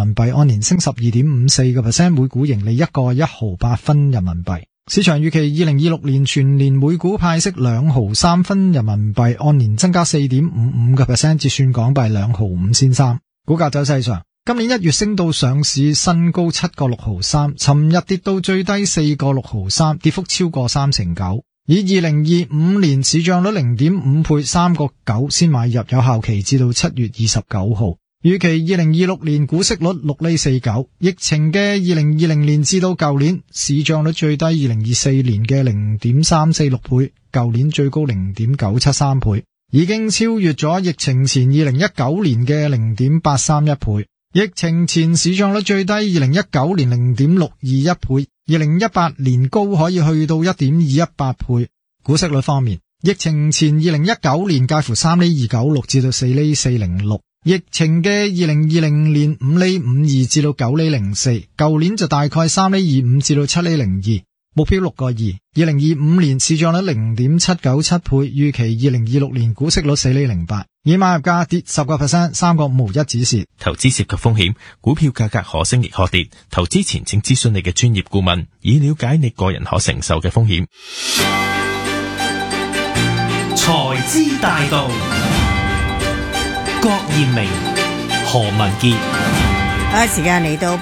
民幣，按年升 12.54%， 每股盈利1個1毫8分人民幣。市場預期2026年全年每股派息2毫3分人民幣，按年增加 4.55%， 折算港幣2毫5仙三。股價走勢上，今年1月升到上市新高7個6毫3，尋日跌到最低4個6毫3，跌幅超過39%。以2025年市賬率 0.5 倍3個9先買入，有效期至到7月29號。預期2026年股息率6厘49，疫情嘅2020年至到舊年市賬率最低2024年嘅 0.346 倍，舊年最高 0.973 倍，已經超越咗疫情前2019年嘅 0.831 倍。疫情前市賬率最低2019年 0.621 倍，2018年高可以去到 1.218 倍。股息率方面，疫情前2019年介乎3厘296至到4厘406，疫情嘅2020年5厘52至到9厘04，舊年就大概3厘25至到7厘02，目標6個2。2025年市賬率 0.797 倍，預期2026年股息率4厘08，以買入價跌 10%， 3個5毫1止蝕。 投資涉及風險，股票價格可升亦可跌，投資前請諮詢你嘅專業顧問，以了解你個人可承受嘅風險。 財資大道，郭艷明、何文傑。 時間嚟到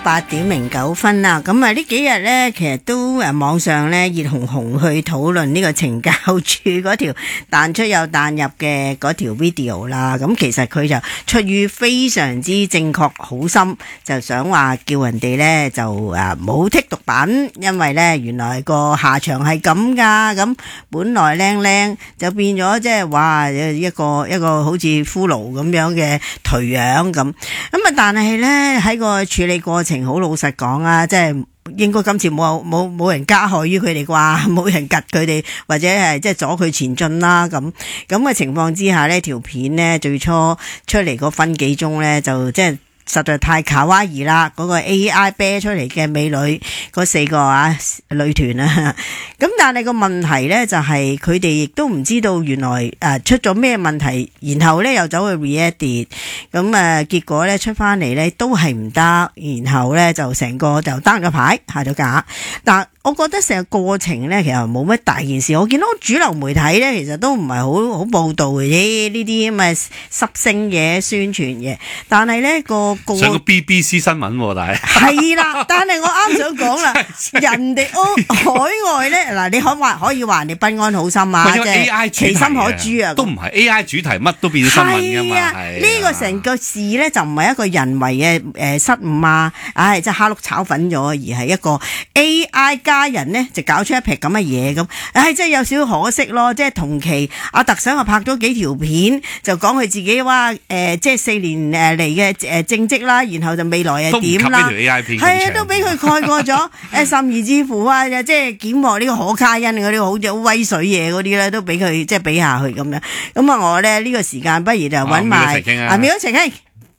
8:09啦，咁呢幾日呢，其實都網上呢熱紅紅去討論呢個懲教處嗰條彈出又彈入嘅嗰條 video 啦。咁其實佢就出於非常之正確好心，就想話叫人哋呢就冇剔毒品，因為呢原來個下場係咁噶。咁本來靚靚就變咗即係話一個好似骷髏咁樣嘅頹樣咁。但係呢喺個處理過程好老實講啊，即係應該今次冇人加害於佢哋啩，冇人及佢哋或者係即係阻佢前進啦。咁嘅情況之下呢，條片呢最初出嚟個分幾鐘呢，就即係實在太卡哇伊啦！嗰個 AI 啤出嚟嘅美女嗰4個女團啊，咁但係個問題呢，就係佢哋亦都唔知道原來出咗咩問題，然後呢又走去 re-edit， 咁結果呢出翻嚟呢都係唔得，然後呢就成個就 down 咗牌下咗架。但我覺得成個過程呢，其實冇乜大件事。我見到主流媒體呢，其實都唔係好報道嘅啫，呢啲咁嘅濕星嘢、宣傳嘢。但係呢上個 BBC 新聞，但係係啦。但係我啱想講啦，人哋海外呢，嗱，你可以話人哋不安好心啊，即係其心可誅啊。 都唔係 AI 主題，乜都變咗新聞噶嘛。 呢個成個事呢，就唔係一個人為嘅失誤啊，即係蝦碌炒粉咗，而係一個 AI 家人呢就搞出一撇咁嘅嘢咁，真係有少少可惜咯。即係同期阿特首拍咗幾條片，就講佢自己話即係4年嚟嘅政績啦，然後就未來係點啦，係啊，都俾佢蓋過咗。甚至乎啊，即係檢獲呢個可卡因嗰啲好似好威水嘢嗰啲咧，都俾佢即係俾下去咁樣。咁我咧呢個時間不如就揾埋苗一晴兄。